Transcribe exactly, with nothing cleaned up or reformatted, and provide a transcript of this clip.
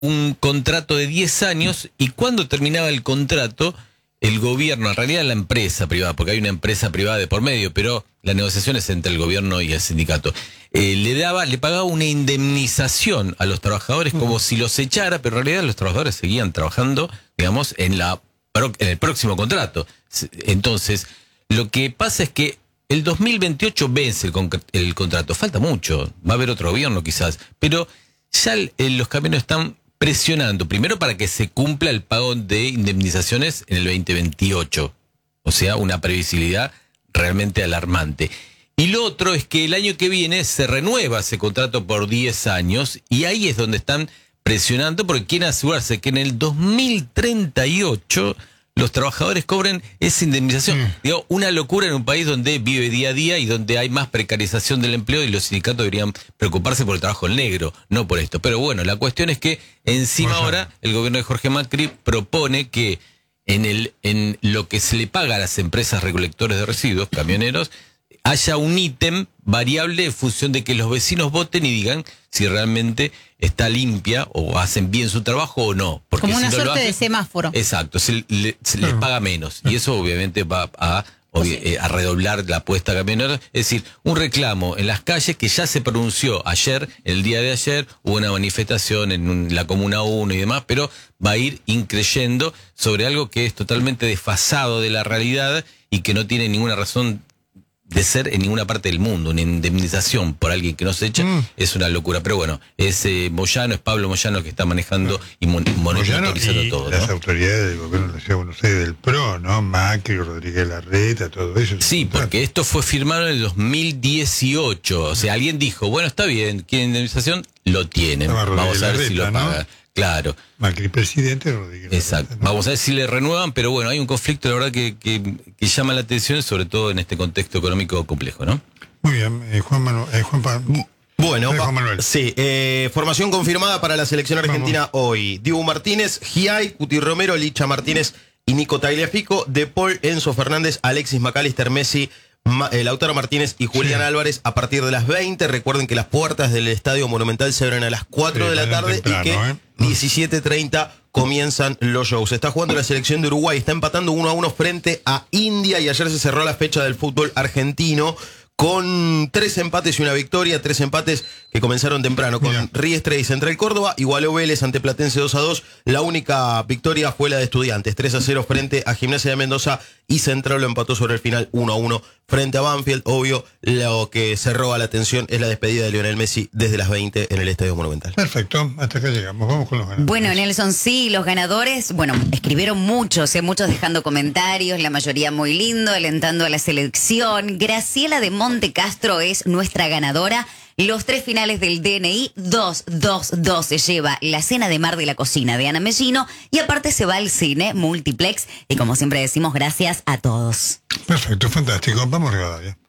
un contrato de diez años y cuando terminaba el contrato, el gobierno, en realidad la empresa privada, porque hay una empresa privada de por medio, pero la negociación es entre el gobierno y el sindicato, eh, le daba, le pagaba una indemnización a los trabajadores como si los echara, pero en realidad los trabajadores seguían trabajando, digamos, en, la, en el próximo contrato. Entonces, lo que pasa es que el dos mil veintiocho vence el, el contrato, falta mucho, va a haber otro gobierno quizás, pero ya el, el, los camioneros están presionando, primero para que se cumpla el pago de indemnizaciones en el veinte veintiocho, o sea, una previsibilidad realmente alarmante. Y lo otro es que el año que viene se renueva ese contrato por diez años y ahí es donde están presionando porque quieren asegurarse que en el dos mil treinta y ocho los trabajadores cobren esa indemnización. Mm. Digo, una locura en un país donde vive día a día y donde hay más precarización del empleo y los sindicatos deberían preocuparse por el trabajo en negro, no por esto. Pero bueno, la cuestión es que encima Oye. ahora el gobierno de Jorge Macri propone que en el en lo que se le paga a las empresas recolectores de residuos, camioneros, haya un ítem variable en función de que los vecinos voten y digan si realmente está limpia o hacen bien su trabajo o no. Porque como si una no suerte lo hacen, de semáforo. Exacto, se, le, se les paga menos. Y eso obviamente va a, obvi eh, a redoblar la apuesta camionera. Es decir, un reclamo en las calles que ya se pronunció ayer, el día de ayer, hubo una manifestación en un, la Comuna uno y demás, pero va a ir increyendo sobre algo que es totalmente desfasado de la realidad y que no tiene ninguna razón de ser en ninguna parte del mundo. Una indemnización por alguien que no se echa mm. es una locura. Pero bueno, es eh, Moyano, es Pablo Moyano que está manejando y mon monitorizando y todo, las ¿no? autoridades del gobierno de la Ciudad de Buenos Aires, del P R O, ¿no? Macri, Rodríguez Larreta, todo eso. Sí, porque esto fue firmado en el dos mil dieciocho. O sea, alguien dijo, bueno, está bien, quieren indemnización, lo tienen. Vamos a ver Larreta, si lo pagan. ¿No? Claro. Macri presidente, Rodríguez. Exacto. ¿No? Vamos a ver si le renuevan, pero bueno, hay un conflicto, la verdad, que, que, que llama la atención, sobre todo en este contexto económico complejo, ¿no? Muy bien, eh, Juan Manuel. Eh, Juan pa bueno, eh, Juan Manuel. sí, eh, formación confirmada para la selección argentina Vamos. hoy. Dibu Martínez, Giai, Cuti Romero, Licha Martínez y Nico Tagliafico, De Paul, Enzo Fernández, Alexis McAllister, Messi, Ma eh, Lautaro Martínez y Julián sí. Álvarez a partir de las veinte. Recuerden que las puertas del Estadio Monumental se abren a las cuatro sí, de la tarde temprano, y que ¿eh? diecisiete treinta comienzan los shows. Está jugando la selección de Uruguay, está empatando uno a uno frente a India y ayer se cerró la fecha del fútbol argentino con tres empates y una victoria, tres empates que comenzaron temprano con Mira. Riestre y Central Córdoba, igualó Vélez ante Platense dos a dos, la única victoria fue la de Estudiantes, tres a cero frente a Gimnasia de Mendoza y Central lo empató sobre el final uno a uno frente a Banfield. Obvio, lo que se roba la atención es la despedida de Lionel Messi desde las veinte en el Estadio Monumental. Perfecto, hasta acá llegamos, vamos con los ganadores. Bueno, Nelson, sí, los ganadores, bueno, escribieron muchos, ¿eh? muchos dejando comentarios, la mayoría muy lindo, alentando a la selección. Graciela de Monte Castro es nuestra ganadora. Los tres finales del D N I, dos, dos, dos se lleva la cena de mar de la cocina de Ana Mellino y aparte se va al cine Multiplex y como siempre decimos, gracias a todos. Perfecto, fantástico, vamos a Rivadavia.